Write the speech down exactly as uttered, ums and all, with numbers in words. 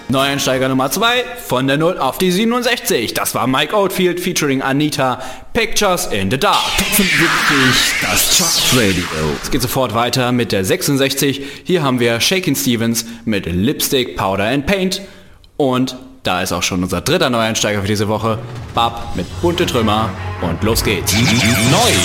Neueinsteiger Nummer zwei, von der null auf die siebenundsechzig. Das war Mike Oldfield featuring Anita, Pictures in the Dark. fünfundsiebzig, das Chart Radio. Es geht sofort weiter mit der sechsundsechzig. Hier haben wir Shakin' Stevens mit Lipstick, Powder and Paint. Und da ist auch schon unser dritter Neueinsteiger für diese Woche, Bab mit Bunte Trümmer. Und los geht's. Neu.